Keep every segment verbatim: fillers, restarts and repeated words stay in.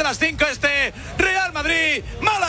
las cinco este Real Madrid,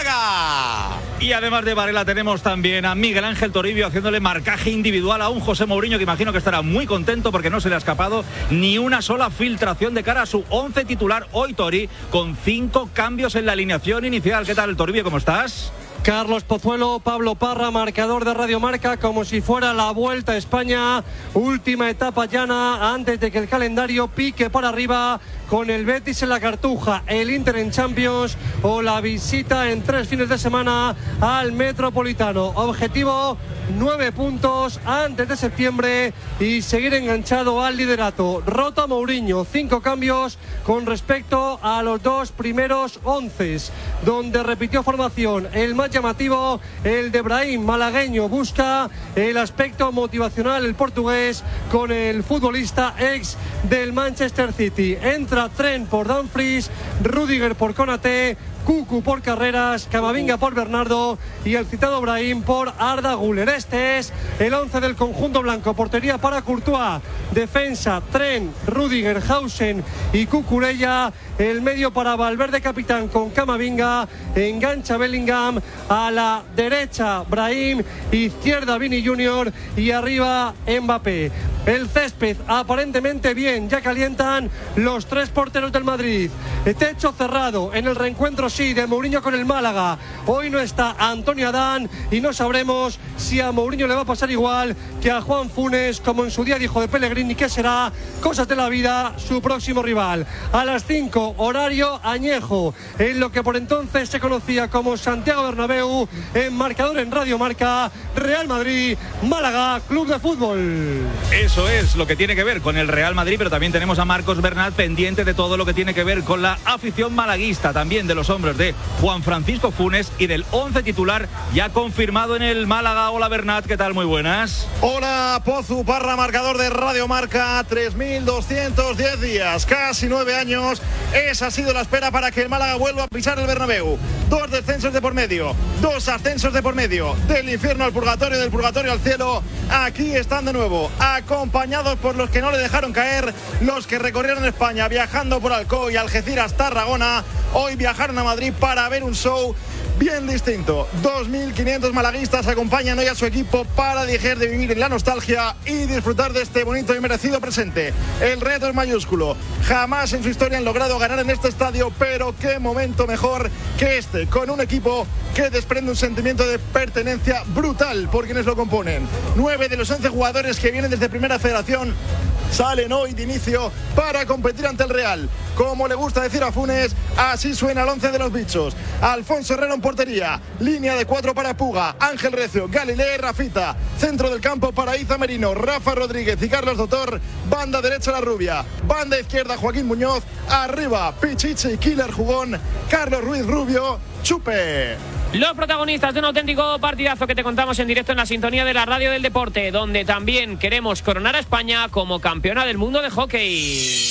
Málaga. Y además de Varela tenemos también a Miguel Ángel Toribio haciéndole marcaje individual a un José Mourinho que imagino que estará muy contento porque no se le ha escapado ni una sola filtración de cara a su once titular hoy, Tori, con cinco cambios en la alineación inicial. ¿Qué tal, Toribio? ¿Cómo estás? Carlos Pozuelo, Pablo Parra, marcador de Radio Marca, como si fuera la Vuelta a España, última etapa llana antes de que el calendario pique para arriba con el Betis en la Cartuja, el Inter en Champions o la visita en tres fines de semana al Metropolitano. Objetivo: nueve puntos antes de septiembre y seguir enganchado al liderato. Rota Mourinho, cinco cambios con respecto a los dos primeros once, donde repitió formación. El más llamativo, el de Brahim, malagueño, busca el aspecto motivacional, el portugués, con el futbolista ex del Manchester City. Entra Trent por Dumfries, Rudiger por Konaté, Cucu por Carreras, Camavinga por Bernardo y el citado Brahim por Arda Güler. Este es el once del conjunto blanco. Portería para Courtois, defensa Trent, Rudiger, Hausen y Cucurella. El medio para Valverde, capitán, con Camavinga. Engancha Bellingham, a la derecha Brahim, izquierda Vini Junior y arriba Mbappé. El césped aparentemente bien, ya calientan los tres porteros del Madrid. Techo cerrado en el reencuentro, sí, de Mourinho con el Málaga. Hoy no está Antonio Adán y no sabremos si a Mourinho le va a pasar igual que a Juan Funes, como en su día dijo de Pellegrini, que será, cosas de la vida, su próximo rival. A las cinco, horario añejo, en lo que por entonces se conocía como Santiago Bernabéu, en marcador en Radio Marca, Real Madrid, Málaga, Club de Fútbol. Eso es lo que tiene que ver con el Real Madrid, pero también tenemos a Marcos Bernat pendiente de todo lo que tiene que ver con la afición malaguista, también de los hombres de Juan Francisco Funes y del once titular ya confirmado en el Málaga. Hola Bernat, ¿qué tal? Muy buenas. Hola Pozu, Parra, marcador de Radio Marca, tres mil doscientos diez días, casi nueve años. Esa ha sido la espera para que el Málaga vuelva a pisar el Bernabéu. Dos descensos de por medio, dos ascensos de por medio, del infierno al purgatorio, del purgatorio al cielo. Aquí están de nuevo, acompañados por los que no le dejaron caer, los que recorrieron España viajando por Alcoy, Algeciras, Tarragona. Hoy viajaron a Madrid para ver un show bien distinto. dos mil quinientos malaguistas acompañan hoy a su equipo para dejar de vivir en la nostalgia y disfrutar de este bonito y merecido presente. El reto es mayúsculo. Jamás en su historia han logrado ganar en este estadio, pero qué momento mejor que este, con un equipo que desprende un sentimiento de pertenencia brutal por quienes lo componen. Nueve de los once jugadores que vienen desde Primera Federación salen hoy de inicio para competir ante el Real. Como le gusta decir a Funes, así suena el once de los bichos. Alfonso Herrera en portería, línea de cuatro para Puga, Ángel Recio, Galilea, Rafita. Centro del campo para Iza Merino, Rafa Rodríguez y Carlos Doctor. Banda derecha La Rubia, banda izquierda Joaquín Muñoz. Arriba Pichichi, Killer Jugón, Carlos Ruiz Rubio, Chupe. Los protagonistas de un auténtico partidazo que te contamos en directo en la sintonía de la radio del deporte, donde también queremos coronar a España como campeona del mundo de hockey.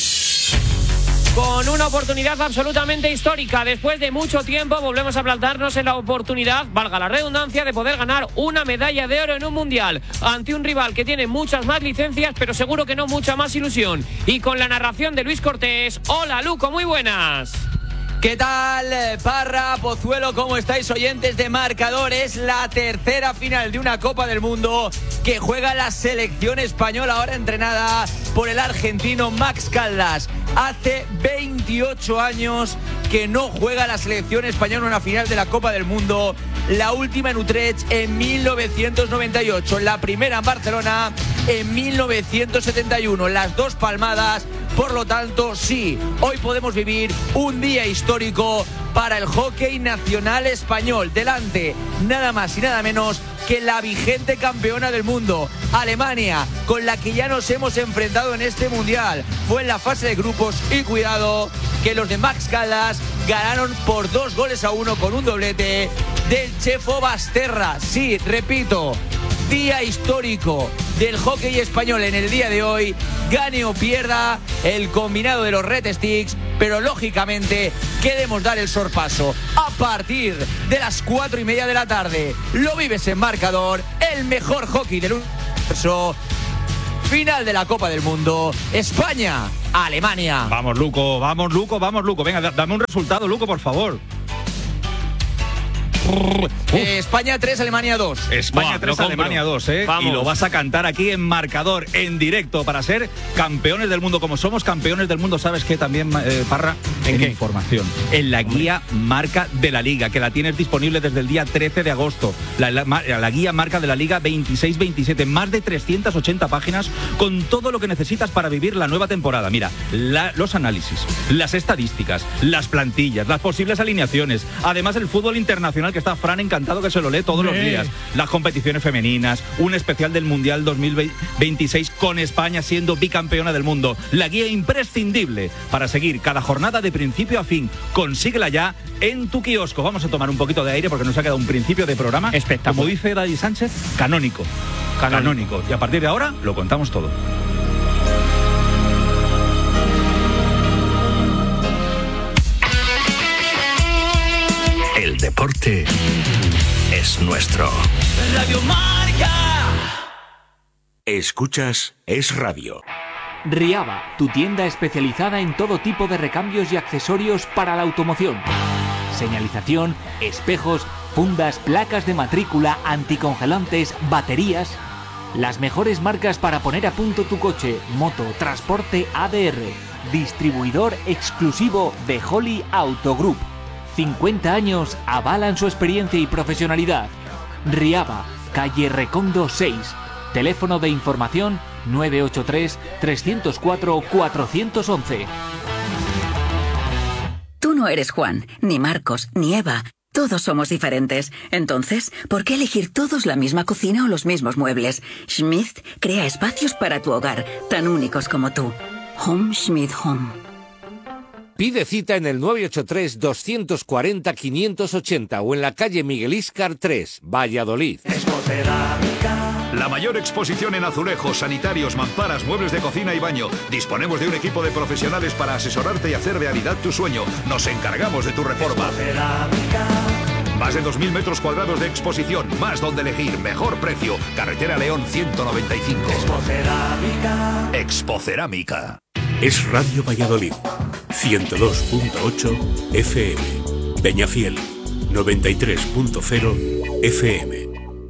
Con una oportunidad absolutamente histórica. Después de mucho tiempo volvemos a plantarnos en la oportunidad, valga la redundancia, de poder ganar una medalla de oro en un mundial ante un rival que tiene muchas más licencias, pero seguro que no mucha más ilusión. Y con la narración de Luis Cortés. Hola Luco, muy buenas. ¿Qué tal, Parra, Pozuelo? ¿Cómo estáis, oyentes de Marcador? Es la tercera final de una Copa del Mundo que juega la selección española, ahora entrenada por el argentino Max Caldas. Hace veintiocho años que no juega la selección española una final de la Copa del Mundo. La última en Utrecht en mil novecientos noventa y ocho, la primera en Barcelona en mil novecientos setenta y uno. Las dos palmadas. Por lo tanto, sí, hoy podemos vivir un día histórico para el hockey nacional español. Delante, nada más y nada menos que la vigente campeona del mundo, Alemania, con la que ya nos hemos enfrentado en este mundial. Fue en la fase de grupos y cuidado que los de Max Caldas ganaron por dos goles a uno con un doblete del Chefo Basterra. Sí, repito, día histórico del hockey español en el día de hoy. Gane o pierda el combinado de los Red Sticks, pero lógicamente queremos dar el sorpaso. A partir de las cuatro y media de la tarde lo vives en Marcador, el mejor hockey del universo. final de la Copa del Mundo. España, Alemania. Vamos, Luco, vamos, Luco, vamos, Luco. Venga, dame un resultado, Luco, por favor. Eh, España tres, Alemania dos. España tres, Alemania dos, ¿eh? Vamos. Y lo vas a cantar aquí en marcador, en directo, para ser campeones del mundo. Como somos campeones del mundo, ¿sabes qué también, eh, Parra? ¿En qué? Información. En la guía marca de la Liga, que la tienes disponible desde el día trece de agosto. La, la, la guía marca de la Liga veintiséis veintisiete. Más de trescientas ochenta páginas con todo lo que necesitas para vivir la nueva temporada. Mira, la, los análisis, las estadísticas, las plantillas, las posibles alineaciones. Además, el fútbol internacional, que está Fran encantado, que se lo lee todos los días. Las competiciones femeninas, un especial del Mundial dos mil veintiséis con España siendo bicampeona del mundo. La guía imprescindible para seguir cada jornada de principio a fin. Consíguela ya en tu kiosco. Vamos a tomar un poquito de aire porque nos ha quedado un principio de programa espectacular. Como dice David Sánchez, canónico. Canónico. Canónico. Y a partir de ahora lo contamos todo. El deporte es nuestro. Radio Marca. Escuchas Es Radio. Riaba, tu tienda especializada en todo tipo de recambios y accesorios para la automoción. Señalización, espejos, fundas, placas de matrícula, anticongelantes, baterías. Las mejores marcas para poner a punto tu coche, moto, transporte A D R. Distribuidor exclusivo de Holly Auto Group. cincuenta años avalan su experiencia y profesionalidad. Riaba, calle Recondo seis. Teléfono de información nueve ocho tres, tres cero cuatro, cuatro uno uno. Tú no eres Juan, ni Marcos, ni Eva. Todos somos diferentes. Entonces, ¿por qué elegir todos la misma cocina o los mismos muebles? Schmidt crea espacios para tu hogar, tan únicos como tú. Home Schmidt Home. Pide cita en el nueve ocho tres, dos cuatro cero, cinco ocho cero o en la calle Miguel Íscar tres, Valladolid. La mayor exposición en azulejos, sanitarios, mamparas, muebles de cocina y baño. Disponemos de un equipo de profesionales para asesorarte y hacer realidad tu sueño. Nos encargamos de tu reforma. Más de dos mil metros cuadrados de exposición, más donde elegir, mejor precio. Carretera León ciento noventa y cinco. Expocerámica. Expocerámica. Es Radio Valladolid. ciento dos punto ocho F M. Peñafiel. noventa y tres punto cero F M.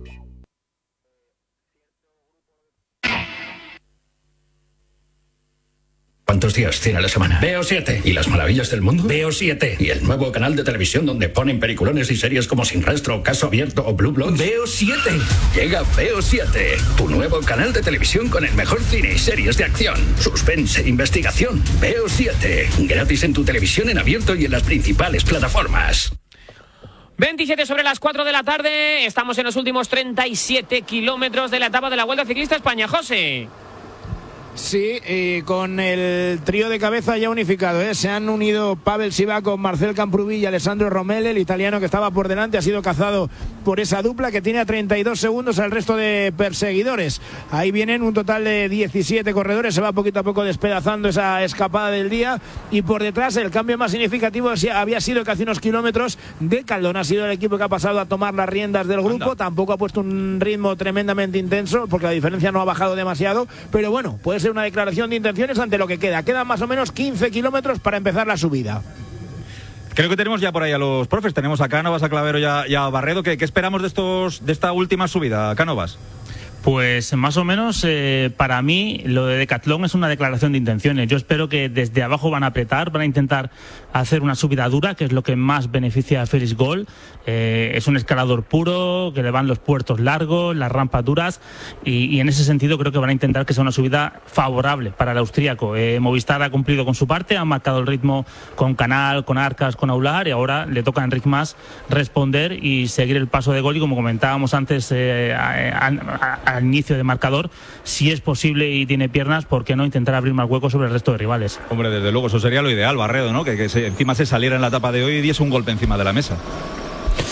¿Cuántos días tiene la semana? Veo siete. ¿Y las maravillas del mundo? Veo siete. ¿Y el nuevo canal de televisión donde ponen peliculones y series como Sin Rastro, Caso Abierto o Blue Bloods? Veo siete. Llega Veo siete, tu nuevo canal de televisión con el mejor cine y series de acción, suspense, investigación. Veo siete. Gratis en tu televisión en abierto y en las principales plataformas. veintisiete sobre las cuatro de la tarde. Estamos en los últimos treinta y siete kilómetros de la etapa de la Vuelta Ciclista España. José. Sí, y con el trío de cabeza ya unificado, ¿eh? Se han unido Pavel Sivakov, Marcel Camprubí y Alessandro Romele. El italiano que estaba por delante ha sido cazado por esa dupla que tiene a treinta y dos segundos al resto de perseguidores. Ahí vienen un total de diecisiete corredores. Se va poquito a poco despedazando esa escapada del día. Y por detrás el cambio más significativo había sido que hace unos kilómetros de Caldón ha sido el equipo que ha pasado a tomar las riendas del grupo. Anda. Tampoco ha puesto un ritmo tremendamente intenso porque la diferencia no ha bajado demasiado. Pero bueno, puede ser una declaración de intenciones ante lo que queda. Quedan más o menos quince kilómetros para empezar la subida. Creo que tenemos ya por ahí a los profes. Tenemos a Cánovas, a Clavero y a, y a Barredo. ¿Qué, ¿Qué esperamos de estos de esta última subida, Cánovas? Pues más o menos eh, para mí lo de Decathlon es una declaración de intenciones. Yo espero que desde abajo van a apretar, van a intentar hacer una subida dura, que es lo que más beneficia a Félix Gol. Eh, es un escalador puro, que le van los puertos largos, las rampas duras y, y en ese sentido creo que van a intentar que sea una subida favorable para el austríaco. Eh, Movistar ha cumplido con su parte, ha marcado el ritmo con Canal, con Arcas, con Aular y ahora le toca a Enric Mas responder y seguir el paso de Gol y como comentábamos antes eh, a, a, a, al inicio de marcador, si es posible y tiene piernas, ¿por qué no intentar abrir más huecos sobre el resto de rivales? Hombre, desde luego, eso sería lo ideal, Barredo, ¿no? Que, que se, encima se saliera en la etapa de hoy y diese un golpe encima de la mesa.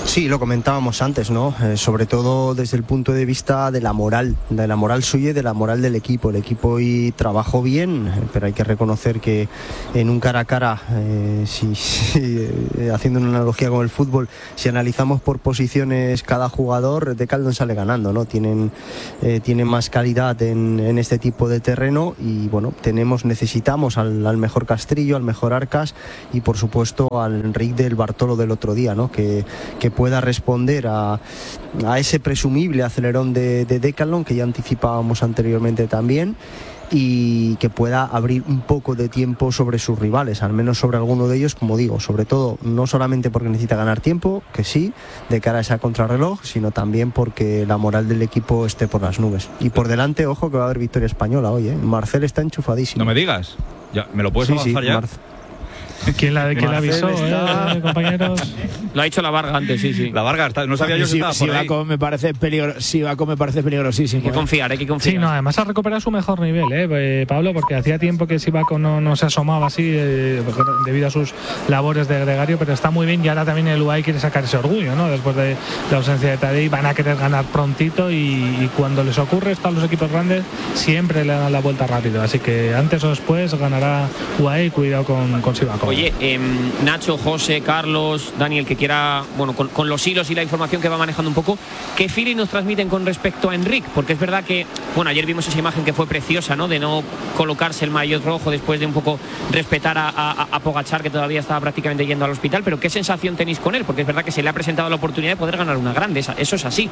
Sí, lo comentábamos antes, ¿no? Eh, sobre todo desde el punto de vista de la moral, de la moral suya y de la moral del equipo. El equipo hoy trabajó bien, pero hay que reconocer que en un cara a cara, eh, si, si, eh, haciendo una analogía con el fútbol, si analizamos por posiciones cada jugador, Decathlon sale ganando, ¿no? Tienen, eh, tienen más calidad en, en este tipo de terreno y, bueno, tenemos, necesitamos al, al mejor Castrillo, al mejor Arcas y, por supuesto, al Enric del Bartolo del otro día, ¿no? Que, que pueda responder a, a ese presumible acelerón de, de Decathlon que ya anticipábamos anteriormente también y que pueda abrir un poco de tiempo sobre sus rivales, al menos sobre alguno de ellos, como digo, sobre todo no solamente porque necesita ganar tiempo, que sí, de cara a esa contrarreloj, sino también porque la moral del equipo esté por las nubes. Y por delante, ojo, que va a haber victoria española hoy, ¿eh? Marcel está enchufadísimo. No me digas, ya, ¿me lo puedes sí, avanzar sí, ya? Mar ¿Quién la, quién la avisó, eh, compañeros? Lo ha dicho la Varga antes, sí, sí. La Varga, está, no sabía yo si estaba por ahí. Sivakov me parece peligro, Sivakov me parece peligrosísimo. Hay que confiar, hay que confiar. Sí, no, además ha recuperado su mejor nivel, eh, eh Pablo, porque hacía tiempo que Sivakov no, no se asomaba así eh, debido a sus labores de gregario, pero está muy bien y ahora también el U A E quiere sacar ese orgullo, ¿no? Después de la ausencia de Tadej, van a querer ganar prontito y, y cuando les ocurre esto a los equipos grandes, siempre le dan la vuelta rápido. Así que antes o después ganará U A E y cuidado con, con Sivakov. Oye, eh, Nacho, José, Carlos, Daniel, que quiera, bueno, con, con los hilos y la información que va manejando un poco, ¿qué feeling nos transmiten con respecto a Enric? Porque es verdad que, bueno, ayer vimos esa imagen que fue preciosa, ¿no? De no colocarse el maillot rojo después de un poco respetar a, a, a Pogačar, que todavía estaba prácticamente yendo al hospital, pero ¿qué sensación tenéis con él? Porque es verdad que se le ha presentado la oportunidad de poder ganar una grande, eso es así.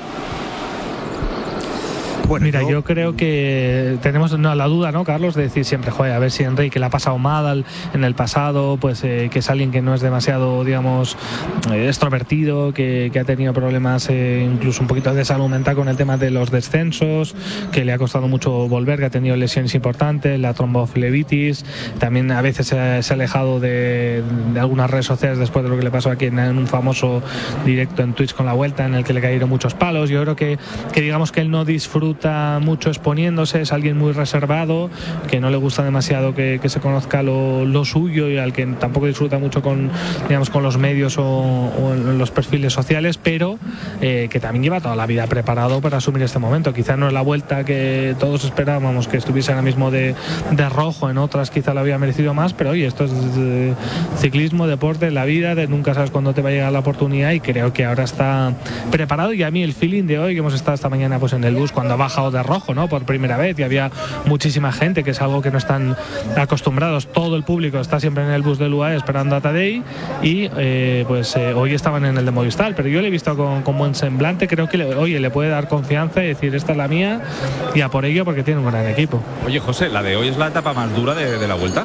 Bueno, mira, yo, yo creo que tenemos no, la duda, ¿no, Carlos? De decir siempre, joder, a ver si Enrique le ha pasado mal en el pasado, pues eh, que es alguien que no es demasiado, digamos, eh, extrovertido, que, que ha tenido problemas eh, incluso un poquito de salud mental con el tema de los descensos, que le ha costado mucho volver, que ha tenido lesiones importantes, la tromboflebitis, también a veces se ha, se ha alejado de, de algunas redes sociales después de lo que le pasó aquí en, en un famoso directo en Twitch con la Vuelta, en el que le cayeron muchos palos. Yo creo que, que digamos que él no disfruta mucho exponiéndose, es alguien muy reservado, que no le gusta demasiado que, que se conozca lo, lo suyo y al que tampoco disfruta mucho con, digamos, con los medios o, o en los perfiles sociales, pero eh, que también lleva toda la vida preparado para asumir este momento. Quizá no es la Vuelta que todos esperábamos que estuviese ahora mismo de, de rojo, en otras quizá lo había merecido más, pero oye, esto es eh, ciclismo, deporte, la vida, de nunca sabes cuándo te va a llegar la oportunidad y creo que ahora está preparado. Y a mí el feeling de hoy, que hemos estado esta mañana pues en el bus cuando ha bajado de rojo, ¿no? Por primera vez y había muchísima gente, que es algo que no están acostumbrados. Todo el público está siempre en el bus del U A E esperando a Tadej y eh, pues eh, hoy estaban en el de Movistar, pero yo le he visto con, con buen semblante. Creo que le, oye, le puede dar confianza y decir esta es la mía y a por ello, porque tiene un gran equipo. Oye, José, ¿la de hoy es la etapa más dura de, de la Vuelta?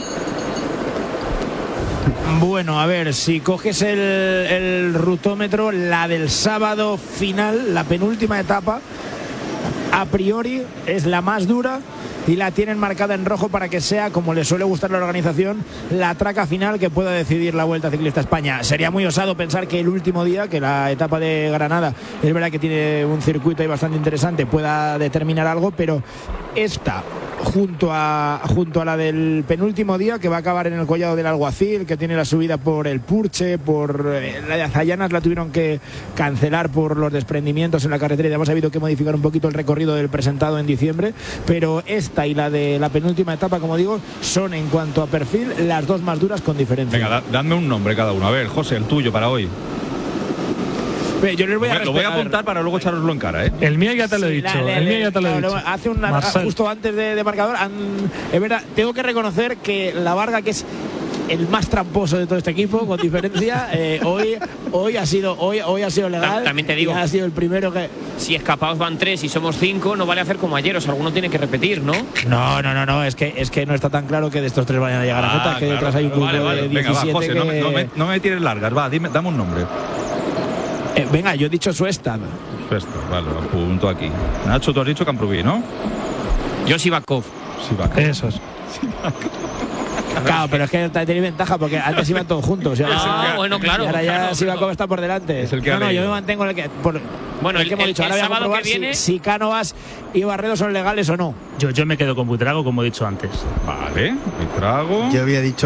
Bueno, a ver, si coges el, el rutómetro, la del sábado final, la penúltima etapa, a priori es la más dura y la tienen marcada en rojo para que sea, como le suele gustar a la organización, la traca final que pueda decidir la Vuelta Ciclista a España. Sería muy osado pensar que el último día, que la etapa de Granada, es verdad que tiene un circuito ahí bastante interesante, pueda determinar algo, pero esta, junto a junto a la del penúltimo día, que va a acabar en el Collado del Alguacil, que tiene la subida por el Purche, por eh, la de Azallanas la tuvieron que cancelar por los desprendimientos en la carretera y además ha habido que modificar un poquito el recorrido del presentado en diciembre, pero esta y la de la penúltima etapa, como digo, son en cuanto a perfil las dos más duras con diferencia. Venga, da, dame un nombre cada uno. A ver, José, el tuyo para hoy. Yo les voy a lo voy a apuntar para luego echaroslo en cara, ¿eh? El mío ya te lo he sí, dicho. La, la, el mío ya te lo he dicho. Hace una, justo antes de, de marcador, han, es verdad, tengo que reconocer que la Varga, que es el más tramposo de todo este equipo, con diferencia, eh, hoy hoy ha sido hoy hoy ha sido legal. También te digo, ha sido el primero que si escapados van tres y somos cinco, no vale hacer como ayer, o sea, alguno tiene que repetir, ¿no? No, no, no, no, es que es que no está tan claro que de estos tres vayan a llegar ah, a meta, que claro, detrás hay un grupo vale, vale. de diecisiete. Venga, va, José, que... no, me, no, me, no me tires largas, va, dime, dame un nombre. Eh, venga, yo he dicho Suestad. Suestad, vale, lo apunto aquí. Nacho, tú has dicho Camprubí, ¿no? Yo Sivakov. Sivakov. Eso es. Claro, pero es que tenéis ventaja porque antes iban todos juntos. Y ahora, ah, sí, bueno, claro. Y ahora ya claro, Sivakov claro. está por delante. Es el que no, ha no, leído. yo me mantengo en el que. Por, bueno, el, el que hemos el, dicho. el, ahora el voy a comprobar que viene... si, si Cánovas y Barredo son legales o no. Yo, yo me quedo con Buitrago, como he dicho antes. Vale, Buitrago. Yo había dicho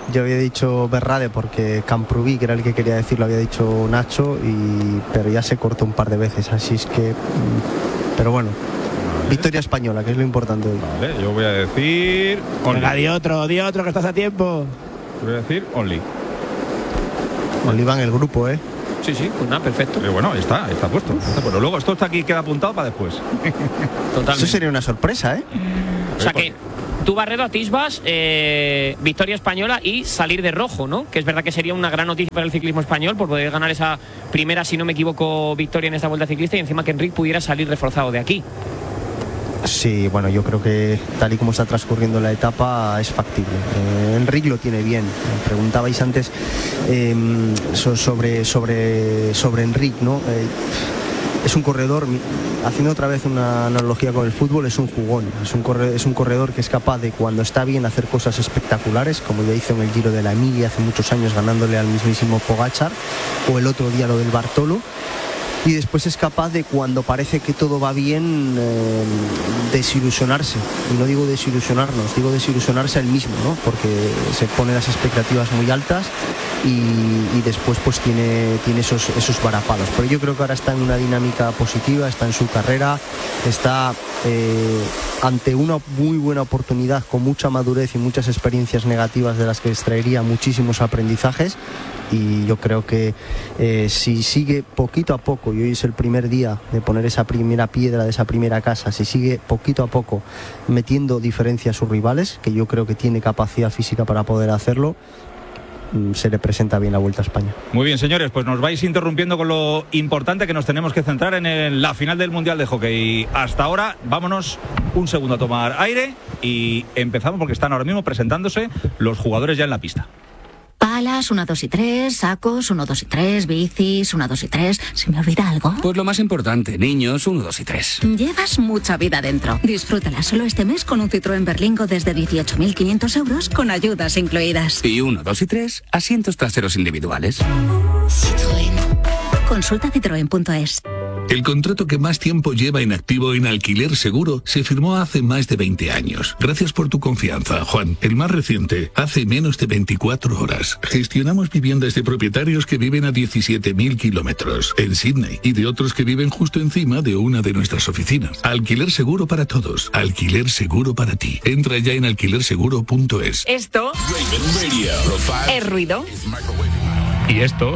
yo había dicho Berrade porque Camprubí, que era el que quería decir, lo había dicho Nacho, y, pero ya se cortó un par de veces, así es que... Pero bueno, vale. Victoria española, que es lo importante hoy. Vale, yo voy a decir... Venga, di otro, di otro, que estás a tiempo. Voy a decir Only. Only va en el grupo, ¿eh? Sí, sí, pues nada, perfecto. Pero bueno, está, está puesto. Está, pero luego esto está aquí, queda apuntado para después. Totalmente. Eso sería una sorpresa, ¿eh? O sea que tú, Barredo, atisbas eh, victoria española y salir de rojo, ¿no? Que es verdad que sería una gran noticia para el ciclismo español por poder ganar esa primera, si no me equivoco, victoria en esta Vuelta Ciclista, y encima que Enric pudiera salir reforzado de aquí. Sí, bueno, yo creo que tal y como está transcurriendo la etapa es factible. Eh, Enric lo tiene bien. Me preguntabais antes eh, sobre, sobre, sobre Enric, ¿no? Eh, es un corredor, haciendo otra vez una analogía con el fútbol, es un jugón. Es un, corredor, es un corredor que es capaz de, cuando está bien, hacer cosas espectaculares, como ya hizo en el Giro de la Emilia hace muchos años, ganándole al mismísimo Pogačar, o el otro día lo del Bartolo. Y después es capaz de, cuando parece que todo va bien, eh, desilusionarse. Y no digo desilusionarnos, digo desilusionarse él mismo, ¿no? Porque se pone las expectativas muy altas y, y después pues tiene, tiene esos, esos varapalos. Pero yo creo que ahora está en una dinámica positiva, está en su carrera, está eh, ante una muy buena oportunidad, con mucha madurez y muchas experiencias negativas de las que extraería muchísimos aprendizajes. Y yo creo que eh, si sigue poquito a poco, y hoy es el primer día de poner esa primera piedra de esa primera casa, si sigue poquito a poco metiendo diferencia a sus rivales, que yo creo que tiene capacidad física para poder hacerlo, se le presenta bien la Vuelta a España. Muy bien, señores, pues nos vais interrumpiendo con lo importante, que nos tenemos que centrar en el, la final del Mundial de Hockey. Hasta ahora, vámonos un segundo a tomar aire y empezamos, porque están ahora mismo presentándose los jugadores ya en la pista. Palas, uno, dos y tres, sacos, uno, dos y tres, bicis, uno, dos y tres. ¿Se me olvida algo? Pues lo más importante, niños, uno, dos y tres. Llevas mucha vida dentro. Disfrútala solo este mes con un Citroën Berlingo desde dieciocho mil quinientos euros con ayudas incluidas. Y uno, dos y tres, asientos traseros individuales. Citroën. Consulta citroen punto es. El contrato que más tiempo lleva en activo en Alquiler Seguro se firmó hace más de veinte años. Gracias por tu confianza, Juan. El más reciente, hace menos de veinticuatro horas. Gestionamos viviendas de propietarios que viven a diecisiete mil kilómetros en Sydney y de otros que viven justo encima de una de nuestras oficinas. Alquiler Seguro para todos. Alquiler Seguro para ti. Entra ya en alquiler seguro punto es. Esto es ruido. Y esto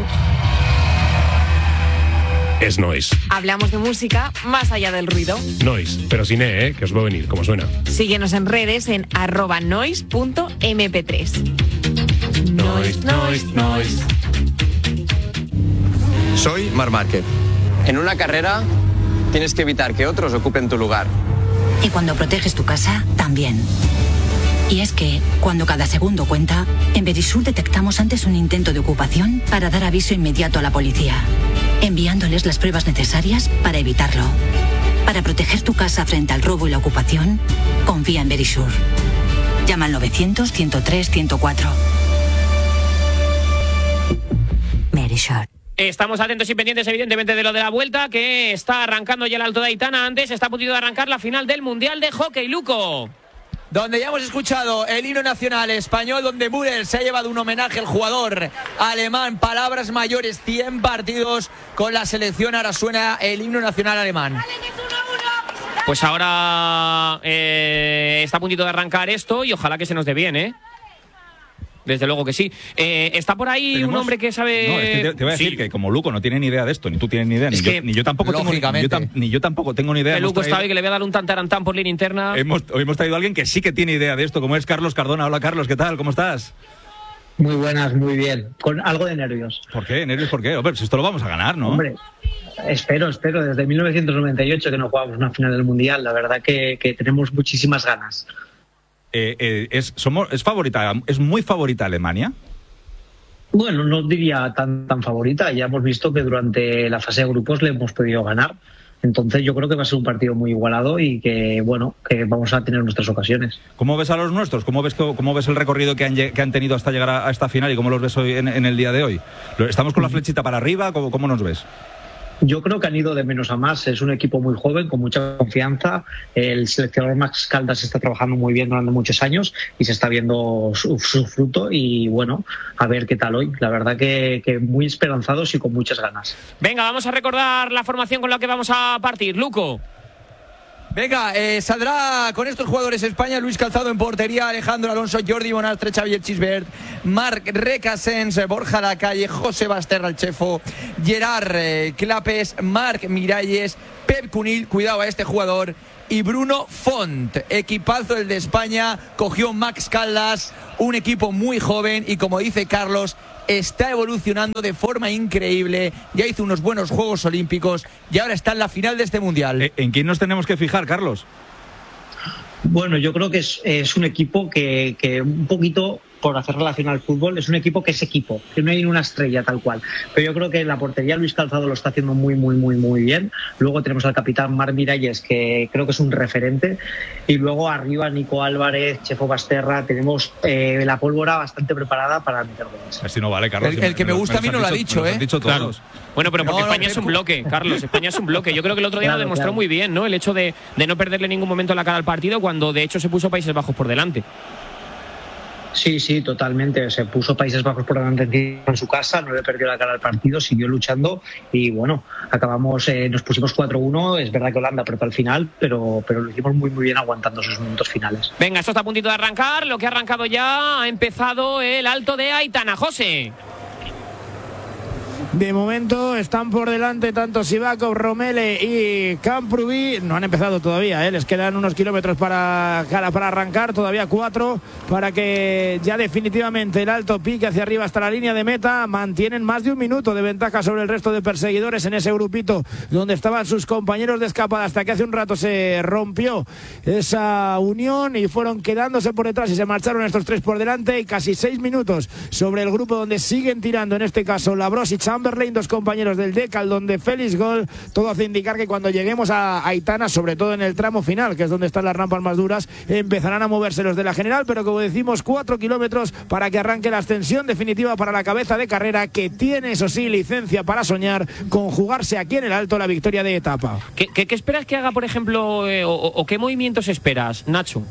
es noise. Hablamos de música más allá del ruido. Noise, pero sin E, ¿eh? Que os va a venir, como suena. Síguenos en redes en arroba noise punto eme pe tres. Noise, noise, noise. Soy Marc Márquez. En una carrera tienes que evitar que otros ocupen tu lugar. Y cuando proteges tu casa, también. Y es que, cuando cada segundo cuenta, en Verisur detectamos antes un intento de ocupación para dar aviso inmediato a la policía, enviándoles las pruebas necesarias para evitarlo. Para proteger tu casa frente al robo y la ocupación, confía en Verisur. Llama al novecientos, ciento tres, ciento cuatro. Verisur. Estamos atentos y pendientes, evidentemente, de lo de la Vuelta, que está arrancando ya el Alto de Aitana. Antes está a punto de arrancar la final del Mundial de Hockey, Luco. Donde ya hemos escuchado el himno nacional español, donde Müller se ha llevado un homenaje al jugador alemán. Palabras mayores, cien partidos con la selección. Ahora suena el himno nacional alemán. Pues ahora eh, está a puntito de arrancar esto y ojalá que se nos dé bien, ¿eh? Desde luego que sí. Eh, está por ahí ¿Tenemos? un hombre que sabe... No, es que te, te voy a decir sí. que como Luco no tiene ni idea de esto, ni tú tienes ni idea, ni, que, yo, ni yo tampoco tengo ni, yo tam, ni yo tampoco tengo ni idea. Que Luco traído, está ahí, que le voy a dar un tantarantán por línea interna. Hemos, hoy hemos traído a alguien que sí que tiene idea de esto, como es Carlos Cardona. Hola, Carlos, ¿qué tal? ¿Cómo estás? Muy buenas, muy bien. Con algo de nervios. ¿Por qué? ¿Nervios por qué? Hombre, si esto lo vamos a ganar, ¿no? Hombre, espero, espero. Desde mil novecientos noventa y ocho que no jugamos una final del Mundial. La verdad que, que tenemos muchísimas ganas. Eh, eh, es, somos, es favorita, es muy favorita Alemania. Bueno, no diría tan, tan favorita. Ya hemos visto que durante la fase de grupos le hemos podido ganar. Entonces yo creo que va a ser un partido muy igualado y que, bueno, que vamos a tener nuestras ocasiones. ¿Cómo ves a los nuestros? ¿Cómo ves, cómo ves el recorrido que han, que han tenido hasta llegar a, a esta final y cómo los ves hoy en, en el día de hoy? ¿Estamos con la flechita para arriba? ¿Cómo, cómo nos ves? Yo creo que han ido de menos a más. Es un equipo muy joven, con mucha confianza. El seleccionador Max Caldas está trabajando muy bien durante muchos años y se está viendo su, su fruto. Y bueno, a ver qué tal hoy. La verdad que, que muy esperanzados y con muchas ganas. Venga, vamos a recordar la formación con la que vamos a partir. Luco. Venga, eh, saldrá con estos jugadores España: Luis Calzado en portería, Alejandro Alonso, Jordi Bonastre, Xavier Chisbert, Marc Recasens, Borja Lacalle, José Basterra el Chefo, Gerard eh, Clapes, Marc Miralles, Pep Cunil, cuidado a este jugador, y Bruno Font. Equipazo el de España, cogió Max Caldas, un equipo muy joven y, como dice Carlos, está evolucionando de forma increíble. Ya hizo unos buenos Juegos Olímpicos y ahora está en la final de este Mundial. ¿En quién nos tenemos que fijar, Carlos? Bueno, yo creo que es, es un equipo que, que un poquito, por hacer relación al fútbol, es un equipo que es equipo, que no hay una estrella tal cual. Pero yo creo que en la portería Luis Calzado lo está haciendo muy, muy, muy, muy bien. Luego tenemos al capitán Marc Miralles, que creo que es un referente. Y luego arriba Nico Álvarez, Chefo Basterra. Tenemos eh, la pólvora bastante preparada para meter goles. Así no vale, Carlos. El, el que me gusta a mí no lo ha dicho, ¿eh? Dicho claro. Bueno, pero porque no, España no, es un bloque, Carlos. España es un bloque. Yo creo que el otro día claro, lo demostró claro. muy bien, ¿no? El hecho de, de no perderle ningún momento la cara al partido, cuando de hecho se puso Países Bajos por delante. Sí, sí, totalmente. Se puso Países Bajos por delante en su casa, no le perdió la cara al partido, siguió luchando y bueno, acabamos, eh, nos pusimos cuatro uno. Es verdad que Holanda apretó al final, pero, pero lo hicimos muy, muy bien aguantando sus minutos finales. Venga, esto está a puntito de arrancar. Lo que ha arrancado ya, ha empezado el Alto de Aitana. José. De momento están por delante tanto Sivakov, Romele y Camprubí. No han empezado todavía, ¿eh? Les quedan unos kilómetros para, para arrancar, todavía cuatro, para que ya definitivamente el alto pique hacia arriba hasta la línea de meta. Mantienen más de un minuto de ventaja sobre el resto de perseguidores en ese grupito donde estaban sus compañeros de escapada, hasta que hace un rato se rompió esa unión y fueron quedándose por detrás y se marcharon estos tres por delante. Y casi seis minutos sobre el grupo donde siguen tirando, en este caso Labros y Chamberlain, dos compañeros del Decal, donde Félix Gol. Todo hace indicar que cuando lleguemos a Aitana, sobre todo en el tramo final, que es donde están las rampas más duras, empezarán a moverse los de la general. Pero como decimos, cuatro kilómetros para que arranque la ascensión definitiva para la cabeza de carrera, que tiene, eso sí, licencia para soñar con jugarse aquí en el Alto la victoria de etapa. ¿Qué, qué, qué esperas que haga, por ejemplo, eh, o, o qué movimientos esperas, Nacho?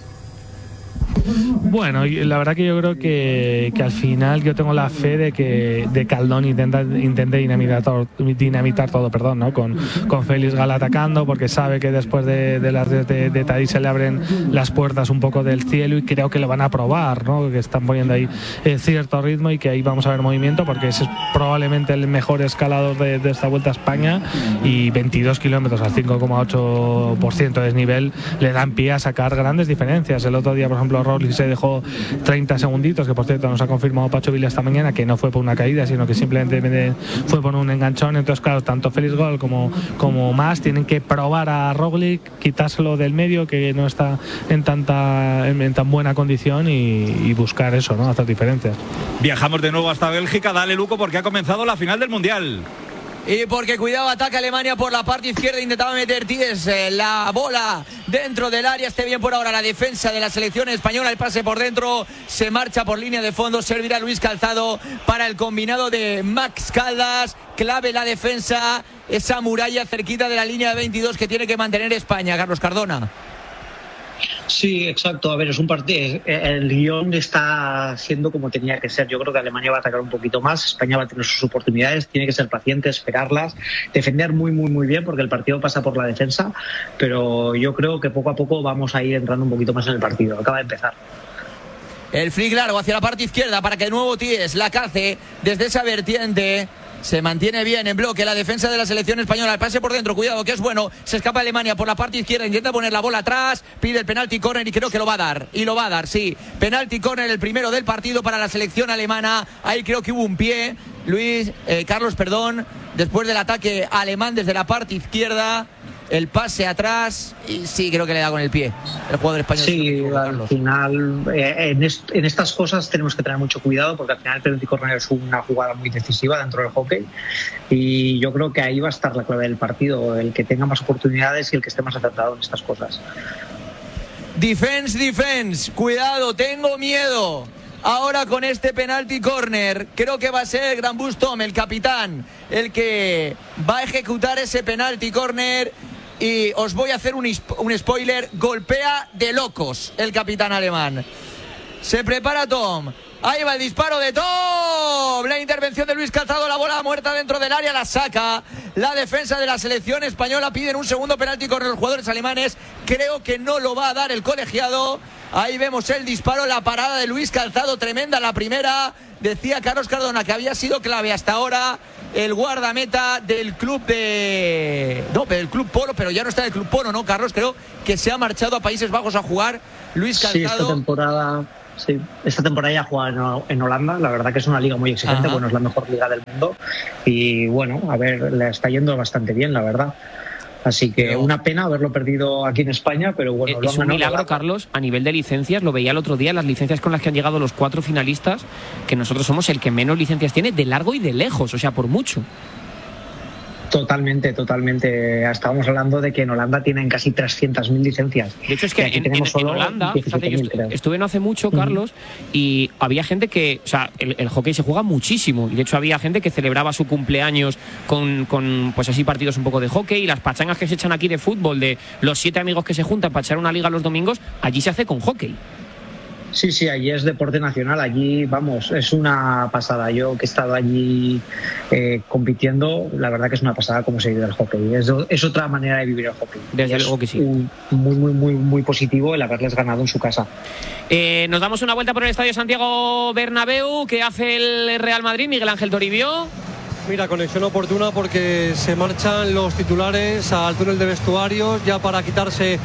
Bueno, la verdad que yo creo que, que al final yo tengo la fe de que de Caldón intenta intente dinamitar todo, dinamitar todo perdón, ¿no? Con, con Félix Gal atacando, porque sabe que después de, de las de, de, de Tadí se le abren las puertas un poco del cielo, y creo que lo van a probar, ¿no? Que están poniendo ahí eh, cierto ritmo y que ahí vamos a ver movimiento, porque ese es probablemente el mejor escalador de, de esta Vuelta a España, y veintidós kilómetros al cinco coma ocho por ciento de desnivel le dan pie a sacar grandes diferencias. El otro día, por ejemplo, Roglic se dejó treinta segunditos, que por cierto nos ha confirmado Pacho Vila esta mañana que no fue por una caída, sino que simplemente fue por un enganchón. Entonces, claro, tanto Félix Gol como, como más tienen que probar a Roglic, quitárselo del medio, que no está en tanta en, en tan buena condición, y, y buscar eso, ¿no? Hacer diferencias. Viajamos de nuevo hasta Bélgica. Dale, Luco, porque ha comenzado la final del Mundial. Y porque, cuidado, ataca Alemania por la parte izquierda, intentaba meter Ties eh, la bola dentro del área. Esté bien por ahora la defensa de la selección española, el pase por dentro, se marcha por línea de fondo, servirá Luis Calzado para el combinado de Max Caldas. Clave la defensa, esa muralla cerquita de la línea de veintidós que tiene que mantener España. Carlos Cardona. Sí, exacto. A ver, es un partido. El guión está siendo como tenía que ser. Yo creo que Alemania va a atacar un poquito más. España va a tener sus oportunidades. Tiene que ser paciente, esperarlas, defender muy, muy, muy bien, porque el partido pasa por la defensa. Pero yo creo que poco a poco vamos a ir entrando un poquito más en el partido. Acaba de empezar. El flick largo hacia la parte izquierda para que de nuevo Ties la cace desde esa vertiente. Se mantiene bien en bloque la defensa de la selección española. El pase por dentro, cuidado, que es bueno. Se escapa Alemania por la parte izquierda, intenta poner la bola atrás, pide el penalti córner y creo que lo va a dar. Y lo va a dar, sí. Penalti córner, el primero del partido para la selección alemana. Ahí creo que hubo un pie. Luis, eh, Carlos, perdón. Después del ataque alemán desde la parte izquierda, el pase atrás, y sí, creo que le da con el pie el jugador español. Sí, al final eh, en, est en estas cosas tenemos que tener mucho cuidado, porque al final el penalti córner es una jugada muy decisiva dentro del hockey, y yo creo que ahí va a estar la clave del partido, el que tenga más oportunidades y el que esté más acertado en estas cosas. Defense, defense, cuidado, tengo miedo. ahora con este penalti córner. Creo que va a ser Gran Bustom, el capitán, el que va a ejecutar ese penalti córner. Y os voy a hacer un, un spoiler. Golpea de locos el capitán alemán. Se prepara Tom. Ahí va el disparo de Tom. La intervención de Luis Calzado. La bola muerta dentro del área. La saca. La defensa de la selección española. Piden un segundo penalti con los jugadores alemanes. Creo que no lo va a dar el colegiado. Ahí vemos el disparo. La parada de Luis Calzado. Tremenda la primera. Decía Carlos Cardona que había sido clave hasta ahora el guardameta del club de... No, del club Polo, pero ya no está en el club Polo, ¿no, Carlos? Creo que se ha marchado a Países Bajos a jugar Luis Calzado. Sí, esta temporada... Sí, esta temporada ya juega en Holanda. La verdad que es una liga muy exigente. Ajá. Bueno, es la mejor liga del mundo. Y bueno, a ver, le está yendo bastante bien, la verdad. Así que pero, una pena haberlo perdido aquí en España, pero bueno. Es un milagro, Carlos, a nivel de licencias. Lo veía el otro día, las licencias con las que han llegado los cuatro finalistas, que nosotros somos el que menos licencias tiene de largo y de lejos, o sea, por mucho. Totalmente, totalmente. Estábamos hablando de que en Holanda tienen casi trescientas mil licencias. De hecho, es que en, en, en Holanda, fíjate, yo estuve, estuve no hace mucho, Carlos, uh-huh. y había gente que, o sea, el, el hockey se juega muchísimo. Y de hecho había gente que celebraba su cumpleaños con, con, pues así, partidos un poco de hockey. Y las pachangas que se echan aquí de fútbol, de los siete amigos que se juntan para echar una liga los domingos, allí se hace con hockey. Sí, sí, allí es deporte nacional, allí, vamos, es una pasada. Yo que he estado allí eh, compitiendo, la verdad que es una pasada cómo se vive el hockey. Es, es otra manera de vivir el hockey. Desde luego que sí. Un, muy, muy, muy, muy positivo el haberles ganado en su casa. Eh, nos damos una vuelta por el Estadio Santiago Bernabéu. ¿Qué hace el Real Madrid, Miguel Ángel Toribio? Mira, conexión oportuna porque se marchan los titulares al túnel de vestuarios ya para quitarse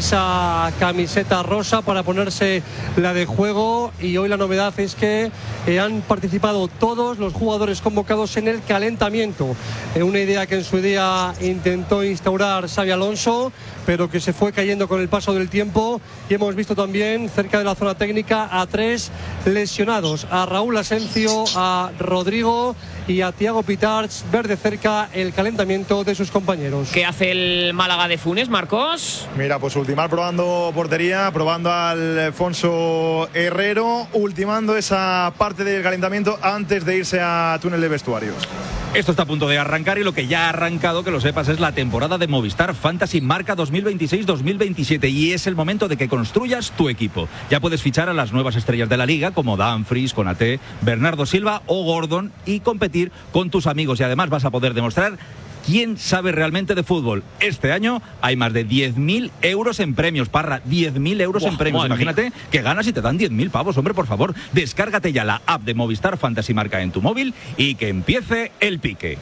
esa camiseta rosa, para ponerse la de juego, y hoy la novedad es que eh, han participado todos los jugadores convocados en el calentamiento, eh, una idea que en su día intentó instaurar Xabi Alonso, pero que se fue cayendo con el paso del tiempo, y hemos visto también cerca de la zona técnica a tres lesionados, a Raúl Asencio, a Rodrigo y a Thiago Pitarch, ver de cerca el calentamiento de sus compañeros. ¿Qué hace el Málaga de Funes, Marcos? Mira, pues ultimar probando portería, probando al Alfonso Herrero, ultimando esa parte del calentamiento antes de irse a túnel de vestuarios. Esto está a punto de arrancar y lo que ya ha arrancado, que lo sepas, es la temporada de Movistar Fantasy Marca dos mil veintiséis dos mil veintisiete, y es el momento de que construyas tu equipo. Ya puedes fichar a las nuevas estrellas de la liga como Dumfries, Konaté, Bernardo Silva o Gordon y competir con tus amigos, y además vas a poder demostrar quién sabe realmente de fútbol. Este año hay más de diez mil euros en premios, Parra, diez mil euros wow, en premios. Imagínate mía. que ganas y te dan diez mil pavos, hombre, por favor. Descárgate ya la app de Movistar Fantasy Marca en tu móvil y que empiece el pique.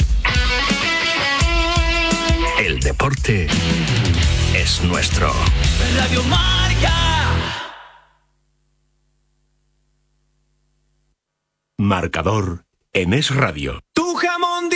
El deporte es nuestro. Radio Marca. Marcador en Es Radio. Tu jamón